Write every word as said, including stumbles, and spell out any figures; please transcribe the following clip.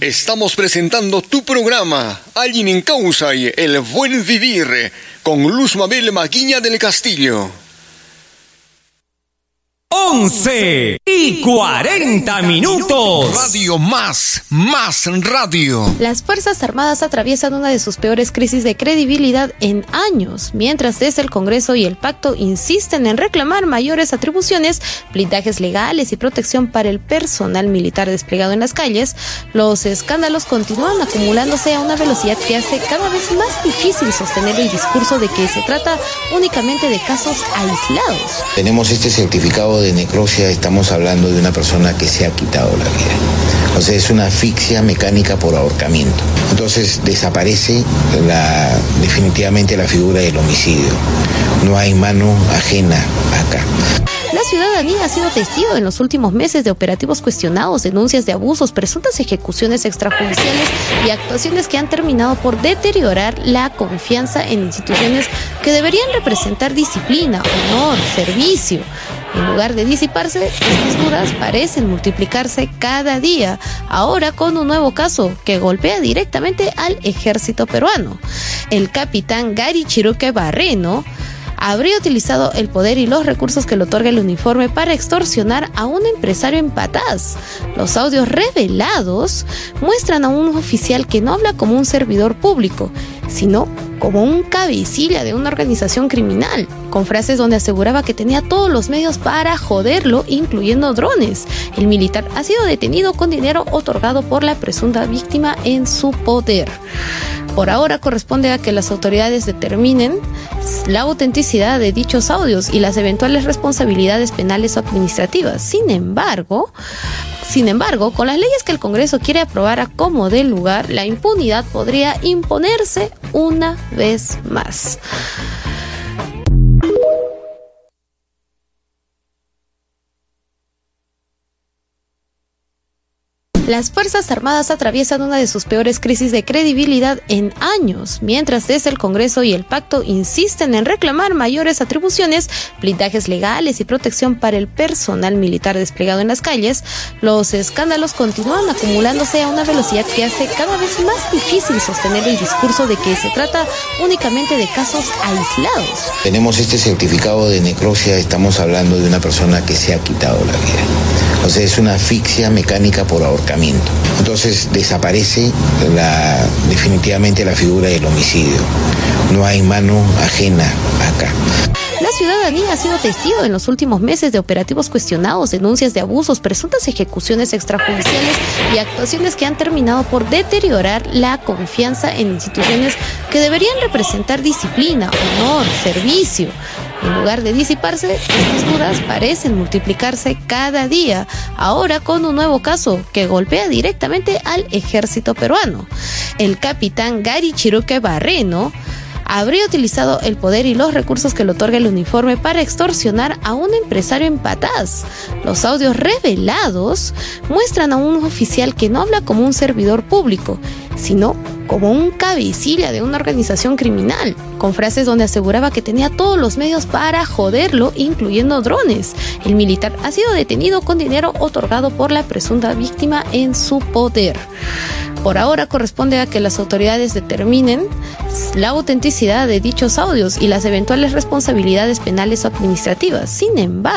Estamos presentando tu programa, Alguien en Causa y El Buen Vivir, con Luz Mabel Maguiña del Castillo. once y cuarenta minutos. Radio Más, Más Radio. Las Fuerzas Armadas atraviesan una de sus peores crisis de credibilidad en años, mientras desde el Congreso y el Pacto insisten en reclamar mayores atribuciones, blindajes legales y protección para el personal militar desplegado en las calles. Los escándalos continúan acumulándose a una velocidad que hace cada vez más difícil sostener el discurso de que se trata únicamente de casos aislados. Tenemos este certificado de necropsia, estamos hablando de una persona que se ha quitado la vida. O sea, es una asfixia mecánica por ahorcamiento. Entonces desaparece la, definitivamente la figura del homicidio. No hay mano ajena acá. La ciudadanía ha sido testigo en los últimos meses de operativos cuestionados, denuncias de abusos, presuntas ejecuciones extrajudiciales y actuaciones que han terminado por deteriorar la confianza en instituciones que deberían representar disciplina, honor, servicio. En lugar de disiparse, estas dudas parecen multiplicarse cada día, ahora con un nuevo caso que golpea directamente al ejército peruano. El capitán Gary Chiruque Barreno habría utilizado el poder y los recursos que le otorga el uniforme para extorsionar a un empresario en Patás. Los audios revelados muestran a un oficial que no habla como un servidor público, sino como un cabecilla de una organización criminal, con frases donde aseguraba que tenía todos los medios para joderlo, incluyendo drones. El militar ha sido detenido con dinero otorgado por la presunta víctima en su poder. Por ahora corresponde a que las autoridades determinen la autenticidad de dichos audios y las eventuales responsabilidades penales o administrativas. Sin embargo, Sin embargo, con las leyes que el Congreso quiere aprobar a como dé lugar, la impunidad podría imponerse una vez más. Las Fuerzas Armadas atraviesan una de sus peores crisis de credibilidad en años, mientras desde el Congreso y el Pacto insisten en reclamar mayores atribuciones, blindajes legales y protección para el personal militar desplegado en las calles. Los escándalos continúan acumulándose a una velocidad que hace cada vez más difícil sostener el discurso de que se trata únicamente de casos aislados. Tenemos este certificado de necropsia, estamos hablando de una persona que se ha quitado la vida. O sea, es una asfixia mecánica por ahorcamiento. Entonces desaparece la, definitivamente la figura del homicidio. No hay mano ajena acá. La ciudadanía ha sido testigo en los últimos meses de operativos cuestionados, denuncias de abusos, presuntas ejecuciones extrajudiciales y actuaciones que han terminado por deteriorar la confianza en instituciones que deberían representar disciplina, honor, servicio. En lugar de disiparse, estas dudas parecen multiplicarse cada día, ahora con un nuevo caso que golpea directamente al ejército peruano. El capitán Gary Chiruque Barreno habría utilizado el poder y los recursos que le otorga el uniforme para extorsionar a un empresario en Patás. Los audios revelados muestran a un oficial que no habla como un servidor público, sino como un cabecilla de una organización criminal, con frases donde aseguraba que tenía todos los medios para joderlo, incluyendo drones. El militar ha sido detenido con dinero otorgado por la presunta víctima en su poder. Por ahora corresponde a que las autoridades determinen la autenticidad de dichos audios y las eventuales responsabilidades penales o administrativas. Sin embargo,